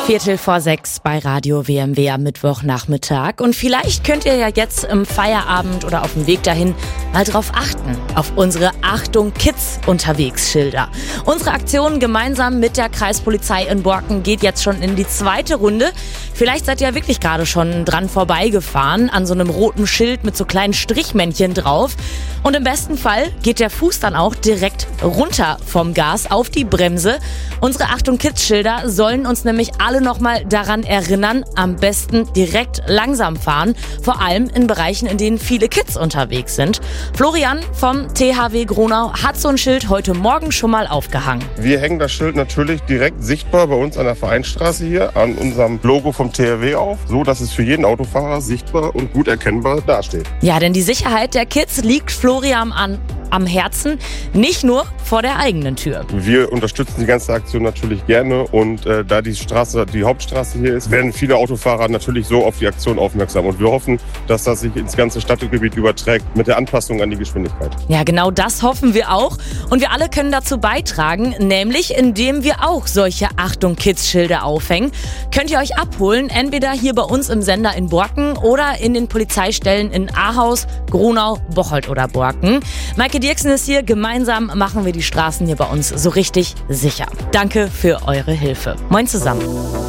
5:15 bei Radio WMW am Mittwochnachmittag. Und vielleicht könnt ihr ja jetzt im Feierabend oder auf dem Weg dahin mal drauf achten, auf unsere Achtung Kids unterwegs Schilder. Unsere Aktion gemeinsam mit der Kreispolizei in Borken geht jetzt schon in die zweite Runde. Vielleicht seid ihr ja wirklich gerade schon dran vorbeigefahren, an so einem roten Schild mit so kleinen Strichmännchen drauf. Und im besten Fall geht der Fuß dann auch direkt runter vom Gas auf die Bremse. Unsere Achtung Kids Schilder sollen uns nämlich alle nochmal daran erinnern, am besten direkt langsam fahren. Vor allem in Bereichen, in denen viele Kids unterwegs sind. Florian vom THW Gronau hat so ein Schild heute Morgen schon mal aufgehangen. Wir hängen das Schild natürlich direkt sichtbar bei uns an der Vereinsstraße hier an unserem Logo vom THW auf, so dass es für jeden Autofahrer sichtbar und gut erkennbar dasteht. Ja, denn die Sicherheit der Kids liegt Florian am Herzen, nicht nur vor der eigenen Tür. Wir unterstützen die ganze Aktion natürlich gerne und da die Hauptstraße hier ist, werden viele Autofahrer natürlich so auf die Aktion aufmerksam und wir hoffen, dass das sich ins ganze Stadtgebiet überträgt mit der Anpassung an die Geschwindigkeit. Ja, genau das hoffen wir auch und wir alle können dazu beitragen, nämlich indem wir auch solche Achtung Kids Schilder aufhängen. Könnt ihr euch abholen, entweder hier bei uns im Sender in Borken oder in den Polizeistellen in Ahaus, Gronau, Bocholt oder Borken. Maike Dirksen ist hier, gemeinsam machen wir die Straßen hier bei uns so richtig sicher. Danke für eure Hilfe. Moin zusammen.